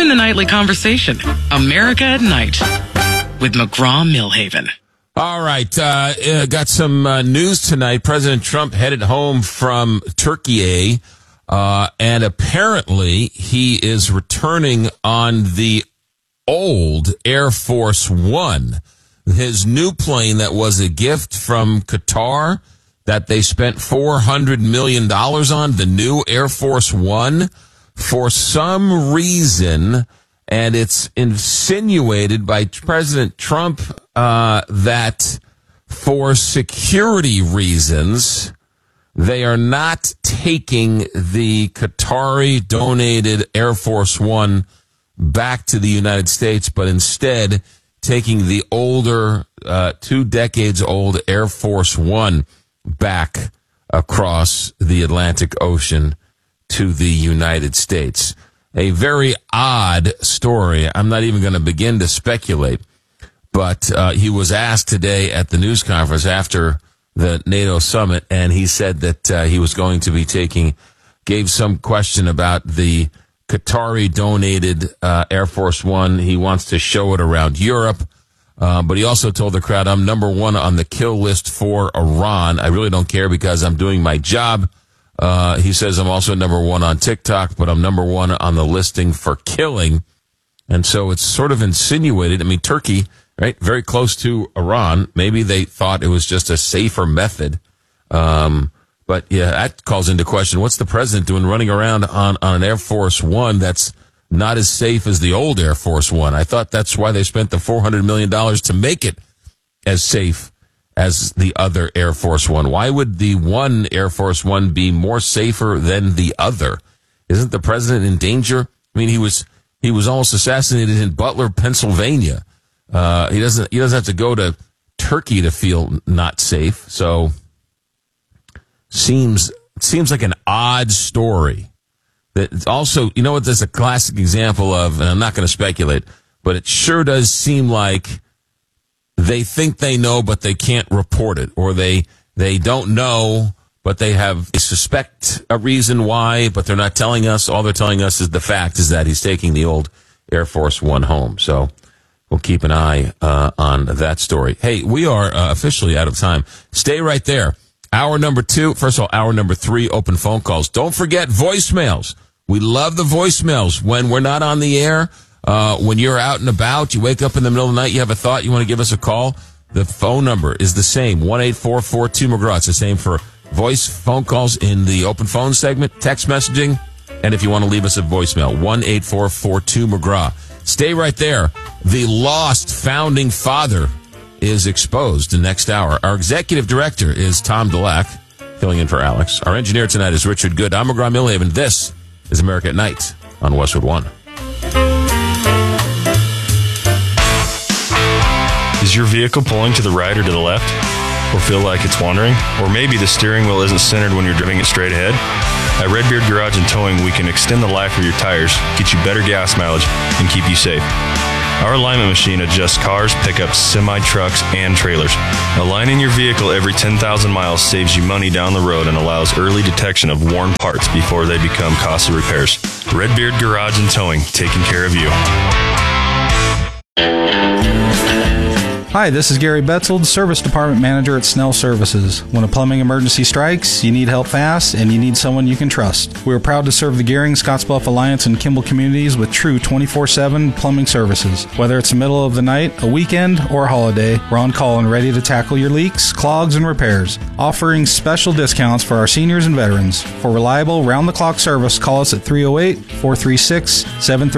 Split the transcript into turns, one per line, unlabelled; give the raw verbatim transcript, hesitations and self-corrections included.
Join the nightly conversation. America at Night with McGraw-Millhaven.
All right. Uh, uh, got some uh, news tonight. President Trump headed home from Turkey, uh, and apparently he is returning on the old Air Force One. His new plane that was a gift from Qatar that they spent four hundred million dollars on, the new Air Force One, for some reason, and it's insinuated by President Trump uh, that for security reasons, they are not taking the Qatari-donated Air Force One back to the United States, but instead taking the older, uh, two decades old Air Force One back across the Atlantic Ocean to the United States. A very odd story. I'm not even going to begin to speculate, but uh, he was asked today at the news conference after the NATO summit, and he said that uh, he was going to be taking, gave some question about the Qatari-donated uh, Air Force One. He wants to show it around Europe, uh, but he also told the crowd, I'm number one on the kill list for Iran. I really don't care because I'm doing my job. Uh, he says, I'm also number one on TikTok, but I'm number one on the listing for killing. And so it's sort of insinuated. I mean, Turkey, right, very close to Iran. Maybe they thought it was just a safer method. Um But, yeah, that calls into question, what's the president doing running around on, on an Air Force One that's not as safe as the old Air Force One? I thought that's why they spent the four hundred million dollars to make it as safe as the other Air Force One. Why would the one Air Force One be more safer than the other? Isn't the president in danger? I mean, he was he was almost assassinated in Butler, Pennsylvania. Uh, he doesn't he doesn't have to go to Turkey to feel not safe, so... Seems seems like an odd story. That also, you know what, there's a classic example of, and I'm not going to speculate, but it sure does seem like they think they know, but they can't report it, or they they don't know, but they have they suspect a reason why, but they're not telling us. All they're telling us is the fact is that he's taking the old Air Force One home. So we'll keep an eye uh, on that story. Hey, we are uh, officially out of time. Stay right there. Hour number two, first of all, hour number three, open phone calls. Don't forget voicemails. We love the voicemails when we're not on the air. Uh, when you're out and about, you wake up in the middle of the night, you have a thought, you want to give us a call. The phone number is the same, one eight four four two McGraw. It's the same for voice phone calls in the open phone segment, text messaging, and if you want to leave us a voicemail, one eight four four two McGraw. Stay right there. The lost founding father is exposed the next hour. Our executive director is Tom Dulac, filling in for Alex. Our engineer tonight is Richard Good. I'm McGraw-Millhaven. This is America at Night on Westwood One.
Is your vehicle pulling to the right or to the left? Or feel like it's wandering? Or maybe the steering wheel isn't centered when you're driving it straight ahead? At Redbeard Garage and Towing, we can extend the life of your tires, get you better gas mileage, and keep you safe. Our alignment machine adjusts cars, pickups, semi-trucks, and trailers. Aligning your vehicle every ten thousand miles saves you money down the road and allows early detection of worn parts before they become costly repairs. Redbeard Garage and Towing, taking care of you.
Hi, this is Gary Betzold, Service Department Manager at Snell Services. When a plumbing emergency strikes, you need help fast, and you need someone you can trust. We are proud to serve the Gehring, Scottsbluff Alliance, and Kimball communities with true twenty-four seven plumbing services. Whether it's the middle of the night, a weekend, or a holiday, we're on call and ready to tackle your leaks, clogs, and repairs. Offering special discounts for our seniors and veterans. For reliable, round-the-clock service, call us at three oh eight, four three six, seven three